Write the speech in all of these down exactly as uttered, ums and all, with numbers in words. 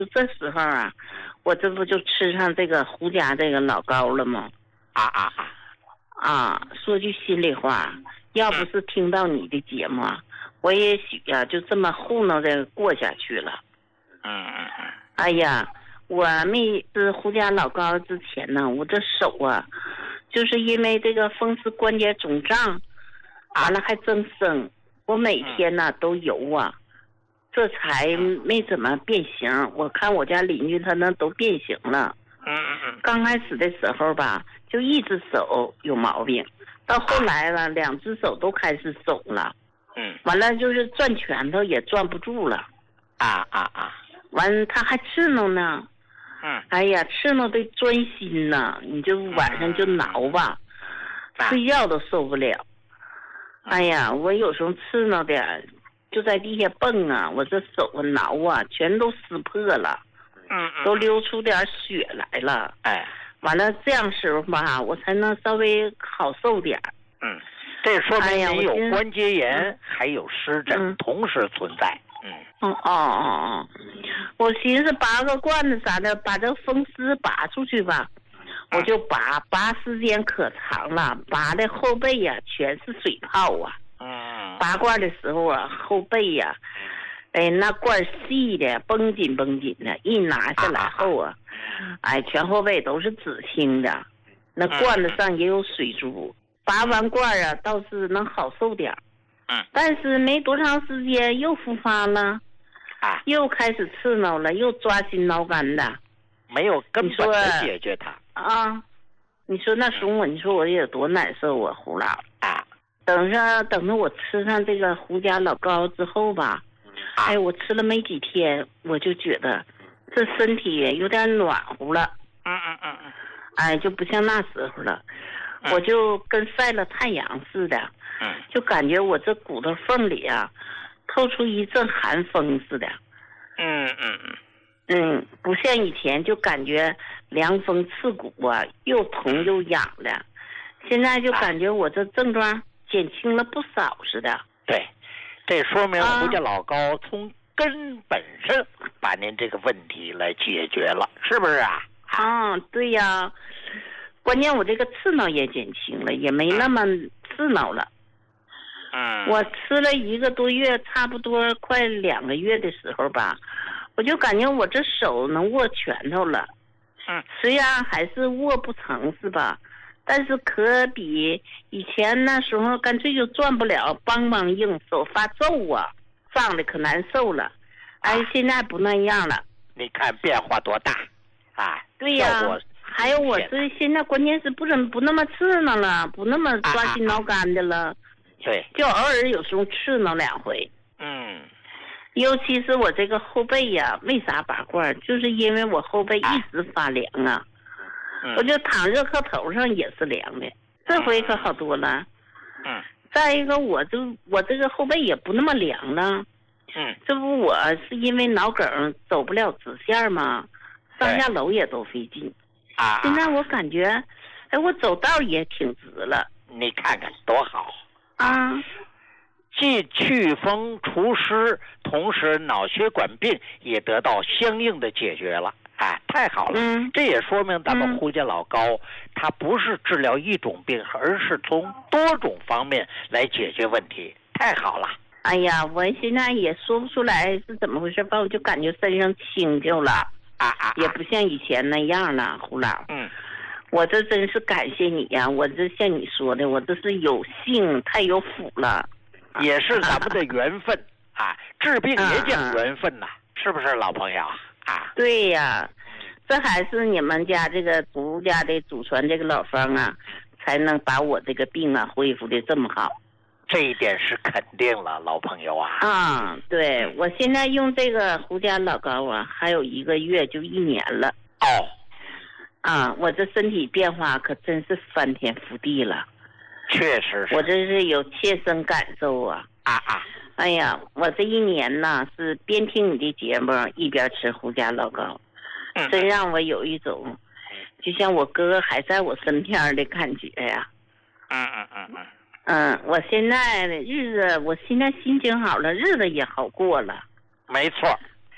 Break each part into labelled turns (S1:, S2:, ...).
S1: 就这时候啊，我这不就吃上这个胡家这个老高了吗？
S2: 啊啊啊！
S1: 啊，说句心里话，要不是听到你的节目，我也许啊就这么糊弄着过下去了。
S2: 嗯嗯嗯。
S1: 哎呀，我没吃胡家老高之前呢，我这手啊，就是因为这个风湿关节肿胀，完了还增生，我每天呢都游啊，这才没怎么变形。我看我家邻居他那都变形了。
S2: 嗯嗯嗯。
S1: 刚开始的时候吧，就一只手有毛病，到后来了，两只手都开始肿了。
S2: 嗯。
S1: 完了就是攥拳头也攥不住了。
S2: 啊啊啊！
S1: 完他还刺挠呢。
S2: 嗯。
S1: 哎呀，刺挠的钻心呐，你就晚上就挠吧，
S2: 嗯、
S1: 睡觉都受不了。哎呀，我有时候刺挠的就在地下蹦啊，我这手啊挠啊，全都撕破了。
S2: 嗯嗯。
S1: 都流出点血来了。
S2: 哎。
S1: 完了这样时候吧，我才能稍微好受点。
S2: 嗯，这说明你有关节炎，
S1: 哎、
S2: 还有湿疹、嗯、同时存在。嗯。
S1: 哦哦哦哦，我寻思拔个罐子啥的，把这风湿拔出去吧。嗯、我就拔，拔时间可长了，拔的后背呀、啊、全是水泡啊。
S2: 嗯。
S1: 拔罐的时候啊，后背呀、啊，哎那罐细的绷紧绷紧的，一拿下来后啊。哎，全后背都是紫青的，那罐子上也有水珠。拔完罐啊，倒是能好受点。
S2: 嗯。
S1: 但是没多长时间又复发了，
S2: 啊，
S1: 又开始刺挠了，又抓心挠肝的，
S2: 没有根本的解决它
S1: 啊。你说那时候我，你说我有多难受啊，胡老啊。等着等着，我吃上这个胡家老高之后吧，
S2: 啊、
S1: 哎，我吃了没几天，我就觉得。这身体有点暖和了，
S2: 嗯嗯嗯嗯，
S1: 哎，就不像那时候了，嗯、我就跟晒了太阳似的，
S2: 嗯，
S1: 就感觉我这骨头缝里啊，透出一阵寒风似的，
S2: 嗯嗯嗯，
S1: 嗯，不像以前就感觉凉风刺骨啊，又疼又痒的，现在就感觉我这症状减轻了不少似的。
S2: 对，这说明胡家老高从根本上把您这个问题来解决了，是不是啊？
S1: 啊，对呀，关键我这个刺挠也减轻了，也没那么刺挠了。
S2: 嗯，
S1: 我吃了一个多月，差不多快两个月的时候吧，我就感觉我这手能握拳头了。
S2: 嗯，
S1: 虽然还是握不成是吧？但是可比以前那时候干脆就攥不了，梆梆硬，手发皱啊。胀的可难受了，哎，啊、现在不那样了。
S2: 你看变化多大，啊！
S1: 对呀，还有我这现在关键是不怎不那么刺挠了，不那么抓心挠肝的了。
S2: 对、啊，
S1: 就偶尔有时候刺挠两回。
S2: 嗯，
S1: 尤其是我这个后背呀、啊，为啥拔罐？就是因为我后背一直发凉啊，
S2: 嗯、
S1: 我就躺热炕头上也是凉的。这回可好多了。
S2: 嗯。
S1: 再一个，我就我这个后背也不那么凉了，
S2: 嗯，
S1: 这不我是因为脑梗走不了直线嘛，上下楼也都费劲
S2: 啊。
S1: 现在我感觉，哎，我走道也挺直了。
S2: 你看看多好
S1: 啊！
S2: 既祛风除湿，同时脑血管病也得到相应的解决了。啊，太好了！
S1: 嗯，
S2: 这也说明咱们胡家老高，嗯、他不是治疗一种病，而是从多种方面来解决问题。太好了！
S1: 哎呀，我现在也说不出来是怎么回事吧，我就感觉身上轻就了，
S2: 啊啊，
S1: 也不像以前那样了，胡老。
S2: 嗯，
S1: 我这真是感谢你呀！我这像你说的，我这是有幸太有福了，
S2: 也是咱们的缘分啊！治病也讲缘分呐、啊，是不是老朋友？啊，
S1: 对呀，这还是你们家这个胡家的祖传这个老方啊，才能把我这个病啊恢复的这么好。
S2: 这一点是肯定了，老朋友啊。
S1: 啊，对，我现在用这个胡家老高啊，还有一个月就一年了。
S2: 哦，
S1: 啊，我这身体变化可真是翻天覆地了。
S2: 确实是，
S1: 我这是有切身感受啊。
S2: 啊啊！
S1: 哎呀，我这一年呢是边听你的节目一边吃胡家老高，
S2: 嗯、
S1: 真让我有一种就像我哥哥还在我身边的感觉呀。
S2: 嗯嗯嗯嗯。
S1: 嗯，我现在的日子，我现在心情好了，日子也好过了。
S2: 没错。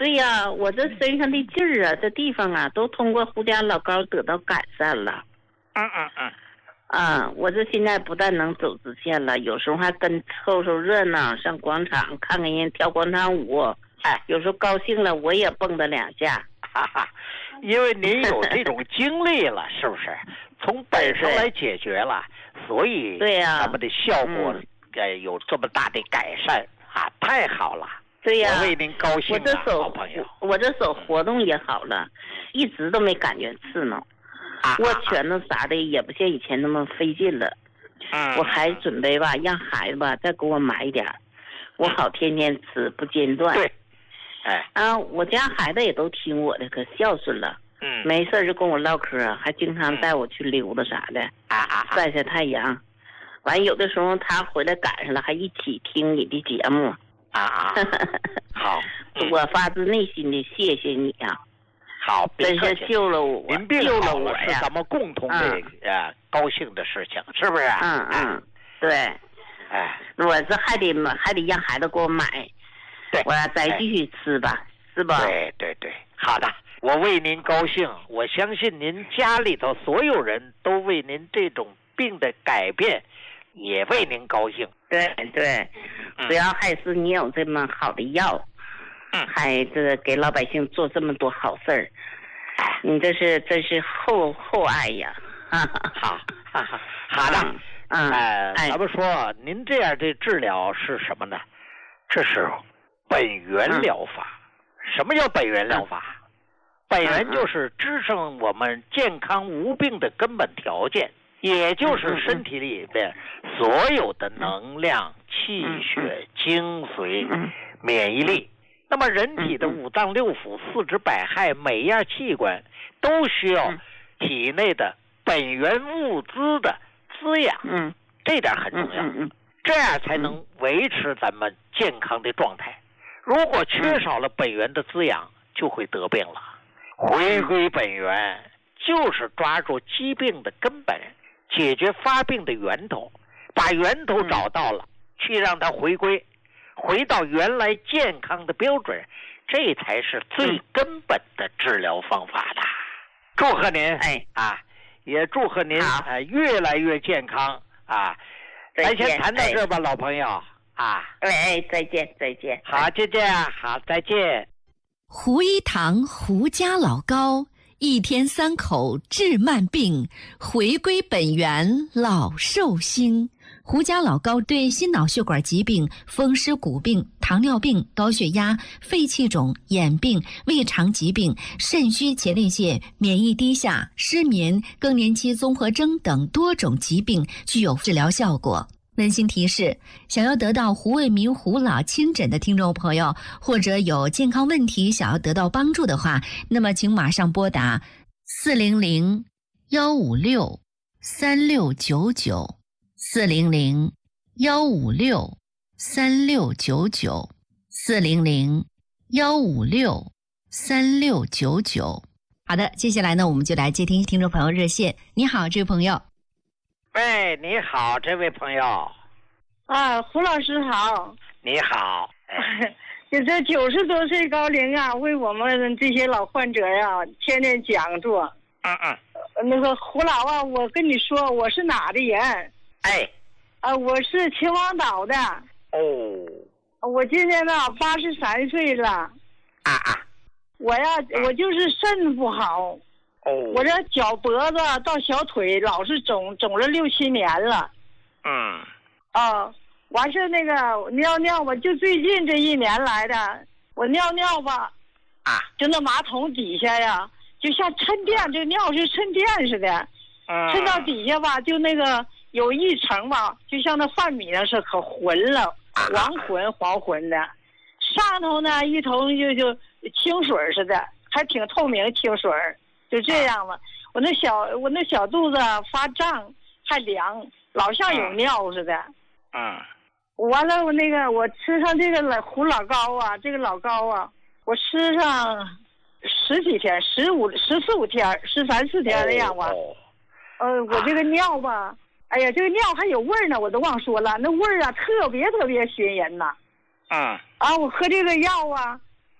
S1: 对呀，我这身上的劲儿啊，这地方啊，都通过胡家老高得到改善了。
S2: 嗯嗯嗯。
S1: 啊，我这现在不但能走直线了，有时候还跟凑凑热闹，上广场看看人跳广场舞。哎，有时候高兴了，我也蹦跶两下。
S2: 哈哈，因为您有这种经历了，是不是？从本身来解决了，所以
S1: 对呀，
S2: 咱们的效果呃有这么大的改善啊，太好了。
S1: 对呀，
S2: 我为您高兴啊，
S1: 我这手
S2: 好朋友，
S1: 我这手活动也好了，一直都没感觉刺挠，握拳头啥的也不像以前那么费劲了。
S2: 嗯，
S1: 我还准备吧，让孩子吧再给我买一点，我好天天吃不间断。
S2: 对，哎，
S1: 啊，我家孩子也都听我的，可孝顺了。
S2: 嗯，
S1: 没事就跟我唠嗑，还经常带我去溜达啥的，
S2: 啊啊，
S1: 晒晒太阳。完有的时候他回来赶上了，还一起听你的节目。
S2: 啊啊，好，
S1: 我发自内心的谢谢你啊！
S2: 好，
S1: 真是救了我，
S2: 您病
S1: 救了我
S2: 呀！是咱们共同的呃高兴的事情，是不是？
S1: 嗯嗯，对。
S2: 哎，
S1: 我这还得还得让孩子给我买，
S2: 对，
S1: 我再继续吃吧，是吧？
S2: 对对对，好的，我为您高兴，我相信您家里头所有人都为您这种病的改变也为您高兴。
S1: 对对，主要还是你有这么好的药，
S2: 嗯，
S1: 还这个给老百姓做这么多好事儿，你这是真是厚厚爱呀！
S2: 好，哈哈，好的，
S1: 嗯，
S2: 哎，咱们说您这样的治疗是什么呢？这是本源疗法。什么叫本源疗法？本源就是支撑我们健康无病的根本条件。也就是身体里边所有的能量、气血、精髓、免疫力。那么人体的五脏六腑、四肢百骸，每一样器官都需要体内的本源物资的滋养。嗯，这点很重要。嗯，这样才能维持咱们健康的状态。如果缺少了本源的滋养，就会得病了。回归本源，就是抓住疾病的根本。解决发病的源头，把源头找到了，去让它回归，回到原来健康的标准，这才是最根本的治疗方法的。祝贺您，哎啊，也祝贺您啊、呃、越来越健康啊！咱先谈到这吧，老朋友啊。
S1: 哎，再见，再见。
S2: 好，就这样，好，再见。
S3: 胡一堂胡家老高。一天三口治慢病，回归本源老寿星。胡家老高对心脑血管疾病、风湿骨病、糖尿病、高血压、肺气肿、眼病、胃肠疾病、肾虚前列腺、免疫低下、失眠、更年期综合征等多种疾病具有治疗效果。温馨提示：想要得到胡卫民胡老亲诊的听众朋友，或者有健康问题想要得到帮助的话，那么请马上拨打四零零幺五六三六九九四零零幺五六三六九九四零零幺五六三六九九。好的，接下来呢，我们就来接听听众朋友热线。你好，这位朋友。
S2: 喂，你好，这位朋友。
S4: 啊，胡老师好。
S2: 你好。
S4: 你这九十多岁高龄啊，为我们这些老患者呀、啊，天天讲座。
S2: 嗯嗯。
S4: 那个胡老啊，我跟你说，我是哪的人？
S2: 哎。
S4: 啊，我是秦皇岛的。
S2: 哦。
S4: 我今年呢八十三岁了。
S2: 啊啊。
S4: 我呀，我就是肾不好。
S2: 哦，
S4: 我这脚脖子到小腿老是肿，肿了六七年了。
S2: 嗯。
S4: 啊，完事那个尿尿，我就最近这一年来的，我尿尿吧，
S2: 啊，
S4: 就那马桶底下呀，就像沉淀，这尿是沉淀似的，
S2: 嗯，
S4: 沉到底下吧，就那个有一层吧，就像那饭米那是可浑了，黄浑黄浑的，上头呢一头就就清水似的，还挺透明清水。就这样了，我那小我那小肚子发胀，还凉，老像有尿似的。
S2: 嗯。
S4: 完了，我那个我吃上这个老胡老高啊，这个老高啊，我吃上十几天，十五十四五天，十三四天那样吧。
S2: 哦。
S4: 呃，我这个尿吧，哎呀，这个尿还有味儿呢，我都忘说了，那味儿啊特别特别熏人呐。
S2: 嗯。
S4: 啊，我喝这个药啊。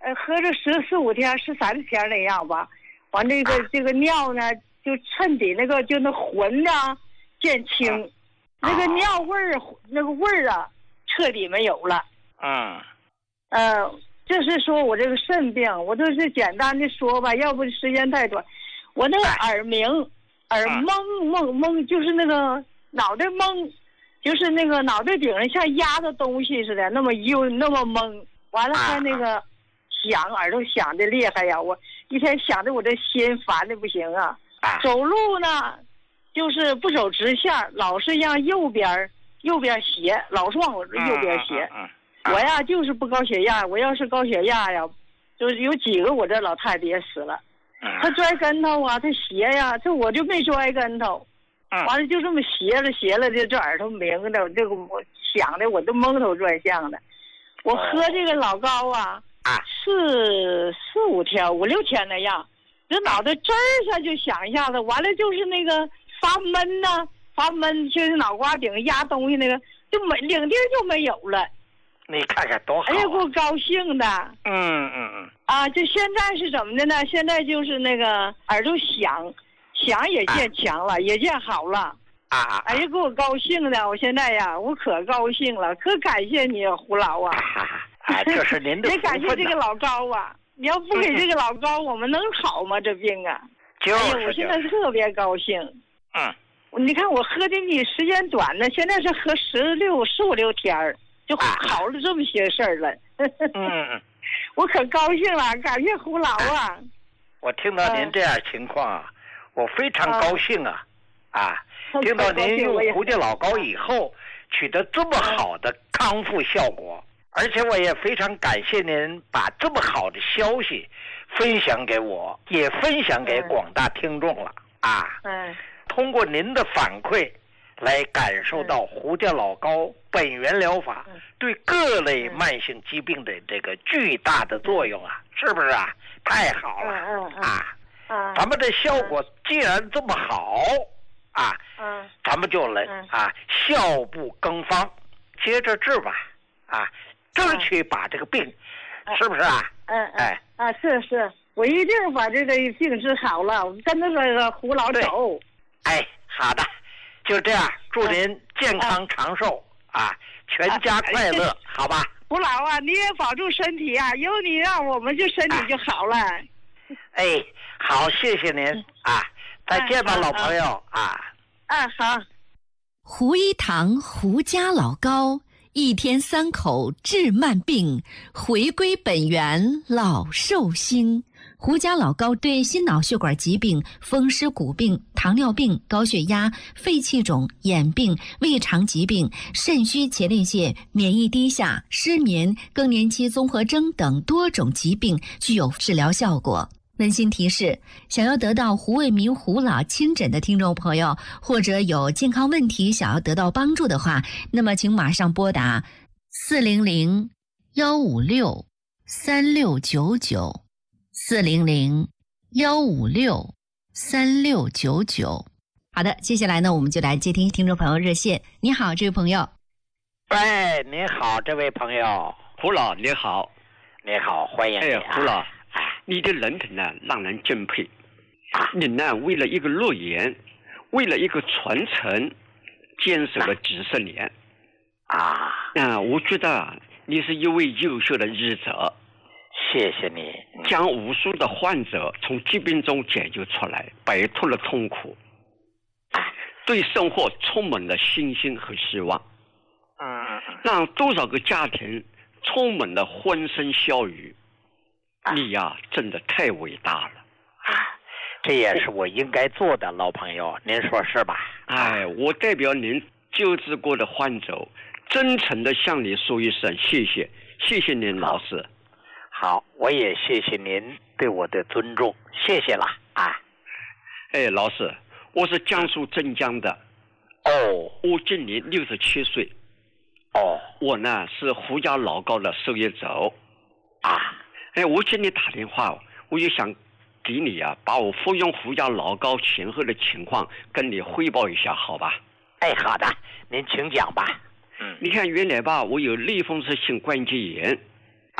S4: 呃，喝着十四五天、十三天那样吧。完这个、啊、这个尿呢，就趁底那个就那浑呢渐清，啊、那个尿味儿、啊、那个味儿啊，彻底没有了。
S2: 嗯，
S4: 呃，这是说我这个肾病，我都是简单的说吧，要不时间太短。我那个耳鸣、耳懵懵懵，就是那个脑袋懵，就是那个脑袋顶上像压着东西似的，那么幽那么懵。完了还那个响，耳朵响的厉害呀！我一天想的我这心烦的不行啊。走路呢，就是不走直线，老是让右边右边斜，老是往我右边斜。我呀就是不高血压，我要是高血压呀，就是有几个我这老太太也死了。他摔跟头啊，他斜呀，这我就没摔跟头。完了就这么斜了斜了的，这耳朵鸣的，这个我想的我都蒙头转向的。我喝这个老高啊，四四五天五六天那样，这脑袋这儿一下就响一下子，完了就是那个发闷呐、啊，发闷，就是脑瓜顶压东西那个，就没领地就没有了。
S2: 你看看多好、啊！
S4: 哎呀，给我高兴的。
S2: 嗯嗯嗯。
S4: 啊，就现在是怎么的呢？现在就是那个耳朵响，响也渐强了，啊、也渐好了。
S2: 啊！
S4: 哎呀，给我高兴的！我现在呀，我可高兴了，可感谢你胡老啊！
S2: 啊，这是您的福分。
S4: 也感谢这个老高啊！你要不给这个老高，我们能好吗？这病啊！
S2: 就是。
S4: 哎呀，我现在特别高兴。
S2: 嗯。
S4: 你看我喝的比时间短呢，现在是喝十六十五六天儿，就好了这么些事儿了。
S2: 嗯。
S4: 我可高兴了，感谢胡老啊！
S2: 我听到您这样情况啊，嗯、我非常高兴啊！啊。听到您用胡家老高以后取得这么好的康复效果，而且我也非常感谢您把这么好的消息分享给我，也分享给广大听众了啊！
S4: 嗯，
S2: 通过您的反馈来感受到胡家老高本源疗法对各类慢性疾病的这个巨大的作用啊，是不是啊？太好了啊！咱们的效果既然这么好啊，
S4: 嗯，
S2: 咱们就来啊，效不更方，接着治吧，啊，争取把这个病，是不是啊？
S4: 嗯哎啊，是是，我一定把这个病治好了，我跟着这个胡老走。
S2: 哎，好的，就这样，祝您健康长寿啊，全家快乐，好吧？
S4: 胡老啊，你也保重身体啊，有你让我们就身体就好了。
S2: 哎，好，谢谢您啊。再见吧，老朋友啊！
S4: 啊，好。
S3: 胡一堂胡家老高，一天三口治慢病，回归本源老寿星。胡家老高对心脑血管疾病、风湿骨病、糖尿病、高血压、肺气肿、眼病、胃肠疾病、肾虚前列腺、免疫低下、失眠、更年期综合征等多种疾病具有治疗效果。温馨提示：想要得到胡卫民胡老亲诊的听众朋友，或者有健康问题想要得到帮助的话，那么请马上拨打四零零幺五六三六九九四零零幺五六三六九九。好的，接下来呢，我们就来接听听众朋友热线。你好，这位朋友。
S2: 喂，你好，这位朋友。
S5: 胡老，你好。
S2: 你好，欢迎你、啊。
S5: 哎，胡老。你的人品呢，让人敬佩。你呢，为了一个诺言，为了一个传承，坚守了几十年。
S2: 啊，
S5: 啊，我觉得你是一位优秀的医者。
S2: 谢谢你，
S5: 将无数的患者从疾病中解救出来，摆脱了痛苦，对生活充满了信心和希望。
S2: 嗯，
S5: 让多少个家庭充满了欢声笑语。你呀，真的太伟大了！
S2: 啊，这也是我应该做的，老朋友，您说是吧？
S5: 哎，我代表您救治过的患者，真诚的向你说一声谢谢，谢谢您，老师。
S2: 好，我也谢谢您对我的尊重，谢谢了啊！
S5: 哎，老师，我是江苏镇江的。
S2: 哦，
S5: 我今年六十七岁。
S2: 哦，
S5: 我呢是胡家老高的受益者。
S2: 啊。
S5: 哎，我今天打电话，我就想给你啊，把我服用胡家老高前后的情况跟你汇报一下，好吧？
S2: 哎，好的，您请讲吧。
S5: 嗯，你看原来吧，我有类风湿性关节炎，
S2: 啊，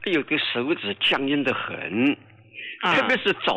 S5: 有的手指僵硬的很，
S2: 嗯
S5: 特别是早